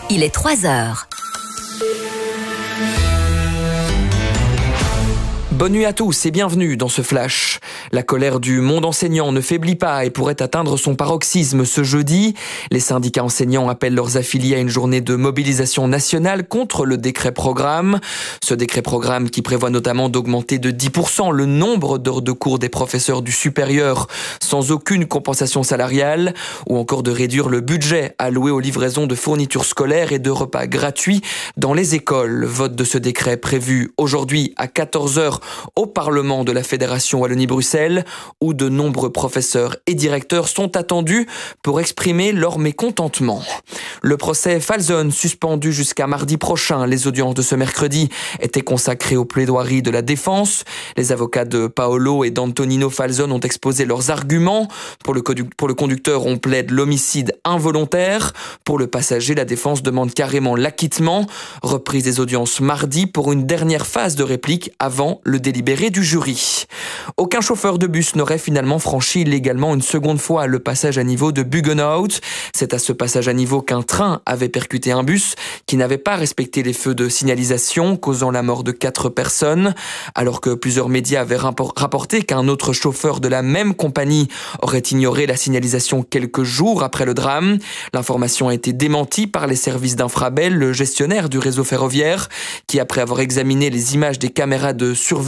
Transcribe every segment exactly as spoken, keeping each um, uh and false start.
il est trois heures. Bonne nuit à tous et bienvenue dans ce flash. La colère du monde enseignant ne faiblit pas et pourrait atteindre son paroxysme ce jeudi. Les syndicats enseignants appellent leurs affiliés à une journée de mobilisation nationale contre le décret programme. Ce décret programme qui prévoit notamment d'augmenter de dix pour cent le nombre d'heures de cours des professeurs du supérieur sans aucune compensation salariale ou encore de réduire le budget alloué aux livraisons de fournitures scolaires et de repas gratuits dans les écoles. Vote de ce décret prévu aujourd'hui à quatorze heures au Parlement de la Fédération Wallonie-Bruxelles, où de nombreux professeurs et directeurs sont attendus pour exprimer leur mécontentement. Le procès Falzon, suspendu jusqu'à mardi prochain, les audiences de ce mercredi étaient consacrées aux plaidoiries de la défense. Les avocats de Paolo et d'Antonino Falzon ont exposé leurs arguments. Pour le, pour le conducteur, on plaide l'homicide involontaire. Pour le passager, la défense demande carrément l'acquittement. Reprise des audiences mardi pour une dernière phase de réplique avant le délibéré du jury. Aucun chauffeur de bus n'aurait finalement franchi illégalement une seconde fois le passage à niveau de Buggenhout. C'est à ce passage à niveau qu'un train avait percuté un bus qui n'avait pas respecté les feux de signalisation, causant la mort de quatre personnes. Alors que plusieurs médias avaient rapporté qu'un autre chauffeur de la même compagnie aurait ignoré la signalisation quelques jours après le drame. L'information a été démentie par les services d'Infrabel, le gestionnaire du réseau ferroviaire, qui, après avoir examiné les images des caméras de surveillance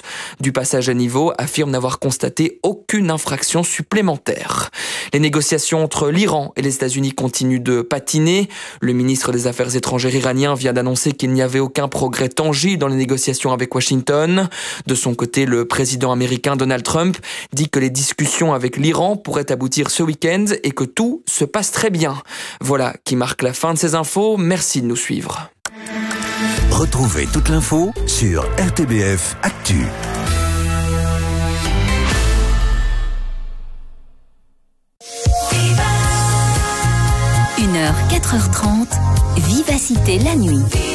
du passage à niveau, affirme n'avoir constaté aucune infraction supplémentaire. Les négociations entre l'Iran et les États-Unis continuent de patiner. Le ministre des Affaires étrangères iranien vient d'annoncer qu'il n'y avait aucun progrès tangible dans les négociations avec Washington. De son côté, le président américain Donald Trump dit que les discussions avec l'Iran pourraient aboutir ce week-end et que tout se passe très bien. Voilà qui marque la fin de ces infos. Merci de nous suivre. Retrouvez toute l'info sur R T B F Actu. une heure, quatre heures trente, Vivacité la nuit.